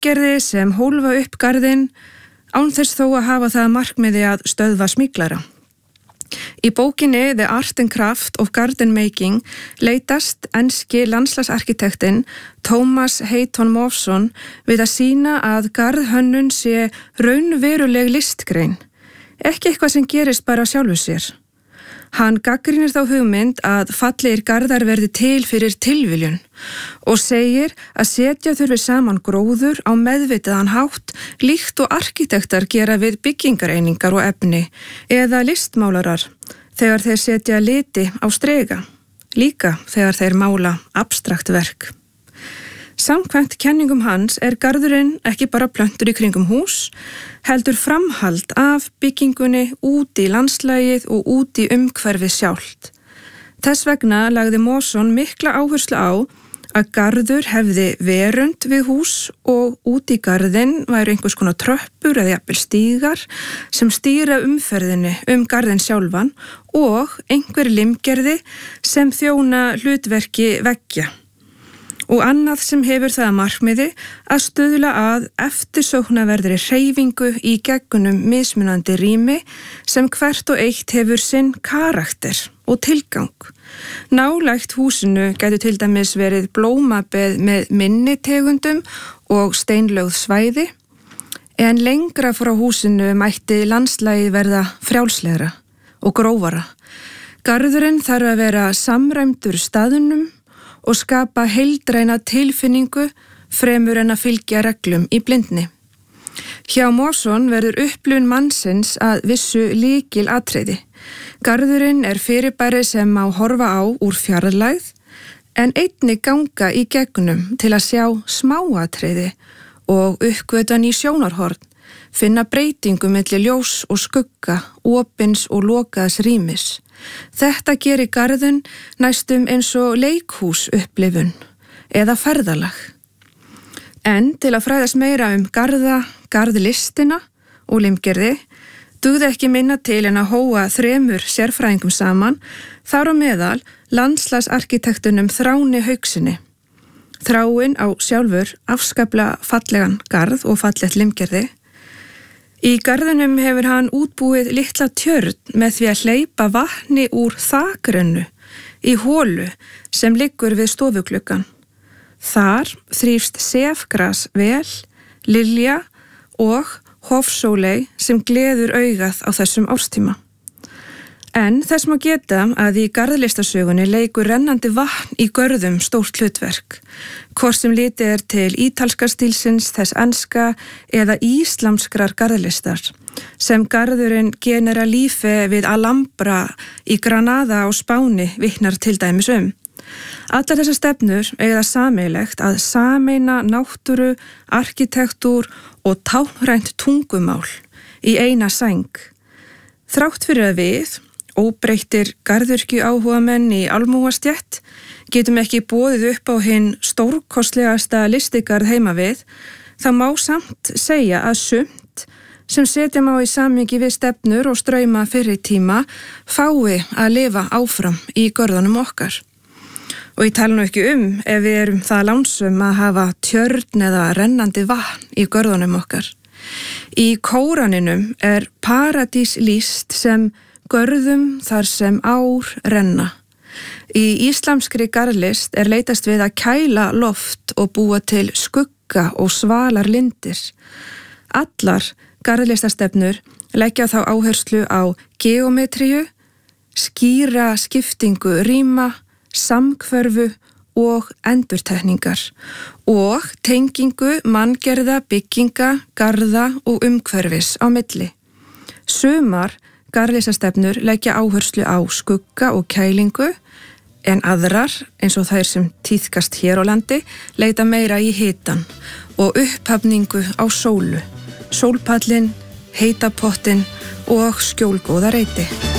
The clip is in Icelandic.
limgerði sem hólfa upp garðinn án þess þó að hafa það markmiði að stöðva smyglara. Í bókinni The Art and Craft of Garden Making leitast enski landslagsarkitektinn Thomas Hayton Mawson við að sýna að garðhönnun sé raunveruleg listgrein, ekki eitthvað sem gerist bara sjálfu sér. Hann gagnrýnir þá hugmynd að fallegir garðar verði til fyrir tilviljun og segir að setja þurfi saman gróður á meðvitaðan hátt líkt og arkitektar gera við byggingareiningar og efni eða listmálarar þegar þeir setja liti á strega, líka þegar þeir mála abstrakt verk. Samkvæmt kenningum hans garðurinn ekki bara plöntur í kringum hús, heldur framhald af byggingunni út í landslagið og út í umhverfið sjálft. Þess vegna lagði Mawson mikla áherslu á að garður hefði verund við hús og út í garðinn væru einhvers konar tröppur eða jafnvel stígar sem stýra umferðinni garðinn sjálfan og einhver limgerði sem þjóna hlutverki veggja. Og annað sem hefur það að markmiði að stuðla að eftirsóknarverðri hreyfingu í gegnum mismunandi rými sem hvert og eitt hefur sinn karakter og tilgang. Nálægt húsinu gætu til dæmis verið blómabeð með minni tegundum og steinlögð svæði, en lengra frá húsinu mætti landslagið verða frjálslegra og grófara. Garðurinn þarf að vera samræmdur staðnum og skapa heildræna tilfinningu fremur en að fylgja reglum í blindni. Hjá Mawson verður upplifun mannsins að vissu lykilatriði. Garðurinn fyrirbæri sem má horfa á úr fjarlægð en einnig ganga í gegnum til að sjá smáatriði og uppgötva ný sjónarhorn, finna breytingu milli ljós og skugga, opins og lokaðs rýmis. Þetta gerir garðinn næstum eins og leikhús upplifun eða ferðalag. En til að fræðast meira garða, garðlistina og limgerði, dugði ekki minna til en að hóa 3 sérfræðingum saman, þar á meðal landslagsarkitektunum Þráni Hauksinni. Þráin á sjálfur afskaplega fallegan garð og fallegt limgerði. Í garðinum hefur hann útbúið litla tjörn með því að hleypa vatni úr þakrennu í holu sem liggur við stofugluggan. Þar þrífst sefgras vel, lilja og hofsóley sem gleður augað á þessum árstíma. En þess má geta að í garðlistasögunni leikur rennandi vatn í görðum stórt hlutverk, hvort sem litið til ítalska stílsins, þess enska eða íslamskrar garðlistar, sem garðurinn Generalife við Alhambra í Granada á Spáni vitnar til dæmis Allar þessar stefnur eiga það sameiginlegt að sameina náttúru, arkitektúr og táknrænt tungumál í eina sæng. Þrátt fyrir að við, óbreyttir garðyrkju áhugamenn í almúgastétt, getum ekki boðið upp á hinn stórkostlegasta listigarð heima við, þá má samt segja að sumt sem setja má í samhengi við stefnur og strauma fyrri tíma fái að lifa áfram í görðunum okkar. Og ég tala nú ekki ef við erum það lánsum að hafa tjörn eða rennandi vatn í görðunum okkar. Í Kóraninum paradís lýst sem görðum þar sem ár renna. Í íslamskri garðlist leitast við að kæla loft og búa til skugga og svalar lindir. Allar garðlistastefnur leggja þá áherslu á geometríu, skýra skiptingu rýma, samhverfu og endurtekningar og tengingu manngerða bygginga, garða og umhverfis á milli. Sumar garðlistastefnur leggja áherslu á skugga og kælingu en aðrar, eins og þær sem tíðkast hér á landi, leita meira í hitan og upphafningu á sólu, sólpallin, heitapottin og skjólgóða reiti.